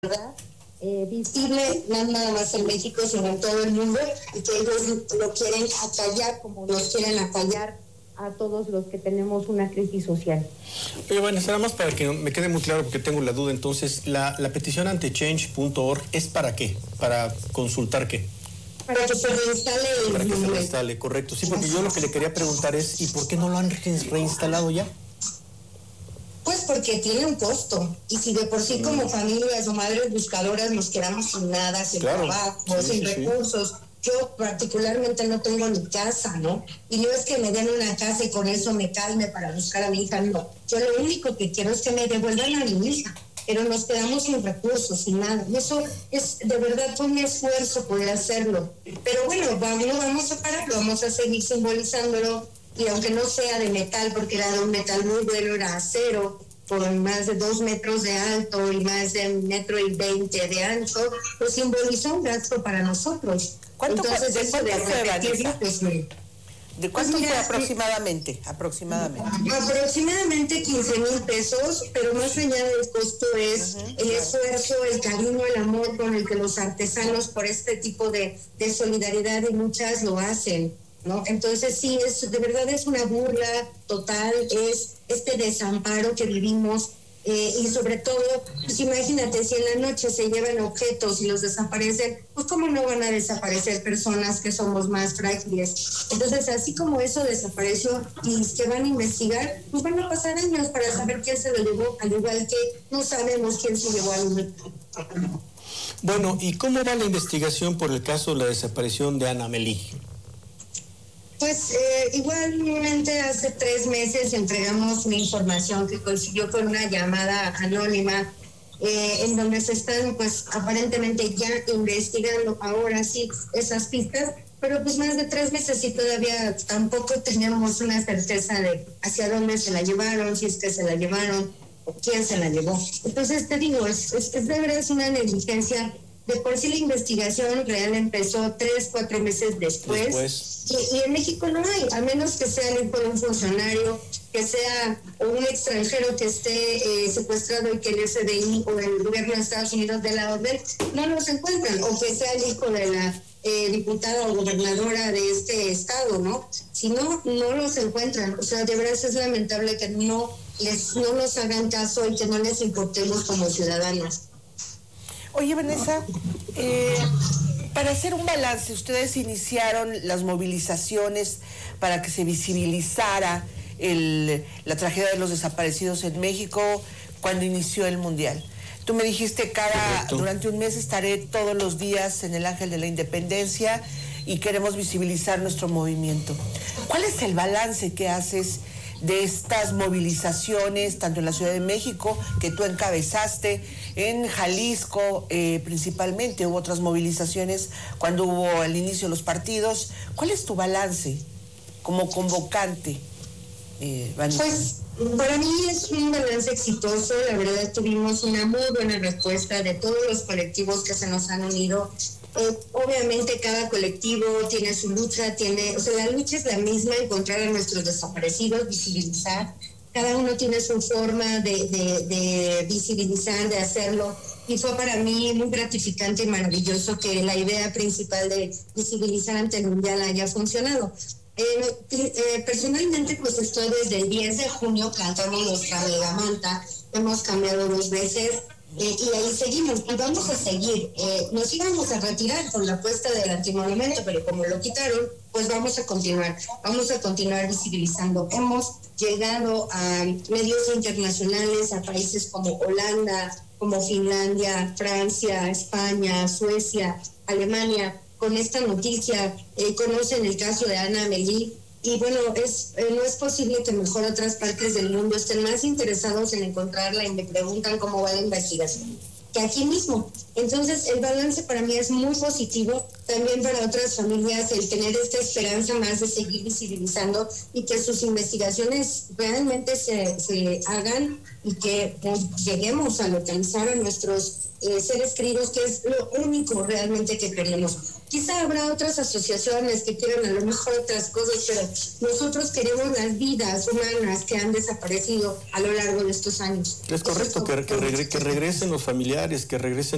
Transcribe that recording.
¿verdad? Visible, no nada más en México, sino en todo el mundo, y que ellos lo quieren acallar como nos quieren acallar a todos los que tenemos una crisis social. Oye, bueno, nada más para que me quede muy claro, porque tengo la duda. Entonces, la petición ante change.org ¿es para qué? ¿Para consultar qué? Para que se reinstale el Para que se monumento. reinstale, correcto. Sí, porque yo lo que le quería preguntar es, ¿y por qué no lo han reinstalado ya? Pues porque tiene un costo, y si de por sí como familias o madres buscadoras nos quedamos sin nada, sin trabajo, sin recursos. Yo particularmente no tengo ni casa, ¿no? Y no es que me den una casa y con eso me calme para buscar a mi hija, no. Yo lo único que quiero es que me devuelvan a mi hija, pero nos quedamos sin recursos, sin nada. Y eso es, de verdad, fue un esfuerzo poder hacerlo. Pero bueno, no vamos a pararlo, vamos a seguir simbolizándolo. Y aunque no sea de metal, porque era de un metal muy bueno, era acero, con más de 2 metros de alto y más de 1,20 m de ancho, pues simbolizó un gasto para nosotros. ¿Cuánto fue, Vanessa? Pues, ¿De cuánto fue aproximadamente? Aproximadamente 15,000 pesos, pero más allá del costo es el esfuerzo, el cariño, el amor con el que los artesanos por este tipo de solidaridad y muchas lo hacen, ¿no? Entonces sí, de verdad es una burla total, es este desamparo que vivimos. Y sobre todo, pues imagínate, si en la noche se llevan objetos y los desaparecen, pues cómo no van a desaparecer personas que somos más frágiles. Entonces, así como eso desapareció y que van a investigar, pues van a pasar años para saber quién se lo llevó, al igual que no sabemos quién se llevó al niño. Bueno, ¿y cómo va la investigación por el caso de la desaparición de Ana Melí? Pues igualmente hace 3 meses entregamos una información que consiguió con una llamada anónima en donde se están pues aparentemente ya investigando ahora sí esas pistas, pero pues más de 3 meses y todavía tampoco tenemos una certeza de hacia dónde se la llevaron, si es que se la llevaron o quién se la llevó. Entonces te digo, es de verdad es una negligencia. De por sí la investigación real empezó 3-4 meses después. Y en México no hay, a menos que sea el hijo de un funcionario, que sea un extranjero que esté secuestrado y que el FBI o el gobierno de Estados Unidos dé la orden, no los encuentran, o que sea el hijo de la diputada o gobernadora de este estado, ¿no? Si no, no los encuentran. O sea, de verdad es lamentable que no nos hagan caso y que no les importemos como ciudadanos. Oye, Vanessa, para hacer un balance, ustedes iniciaron las movilizaciones para que se visibilizara la tragedia de los desaparecidos en México cuando inició el Mundial. Tú me dijiste durante un mes estaré todos los días en el Ángel de la Independencia y queremos visibilizar nuestro movimiento. ¿Cuál es el balance que haces de estas movilizaciones, tanto en la Ciudad de México, que tú encabezaste, en Jalisco principalmente, hubo otras movilizaciones cuando hubo el inicio de los partidos? ¿Cuál es tu balance como convocante, Vanessa? Pues para mí es un balance exitoso. La verdad tuvimos una muy buena respuesta de todos los colectivos que se nos han unido. Obviamente cada colectivo tiene su lucha, la lucha es la misma, encontrar a nuestros desaparecidos, visibilizar. Cada uno tiene su forma de visibilizar, de hacerlo. Y fue para mí muy gratificante y maravilloso que la idea principal de visibilizar ante el Mundial haya funcionado. Personalmente pues estoy desde el 10 de junio cantando nuestra megamanta. Hemos cambiado 2 veces. Y ahí seguimos, y vamos a seguir. Nos íbamos a retirar con la puesta del antimonumento, pero como lo quitaron, pues vamos a continuar visibilizando. Hemos llegado a medios internacionales, a países como Holanda, como Finlandia, Francia, España, Suecia, Alemania, con esta noticia. Conocen el caso de Ana Melí. Y bueno, no es posible que mejor otras partes del mundo estén más interesados en encontrarla y me preguntan cómo va la investigación que aquí mismo. Entonces, el balance para mí es muy positivo. También para otras familias el tener esta esperanza más de seguir visibilizando y que sus investigaciones realmente se hagan y que lleguemos a localizar a nuestros seres queridos, que es lo único realmente que queremos. Quizá habrá otras asociaciones que quieran a lo mejor otras cosas, pero nosotros queremos las vidas humanas que han desaparecido a lo largo de estos años. Es correcto, que regresen los familiares, que regresen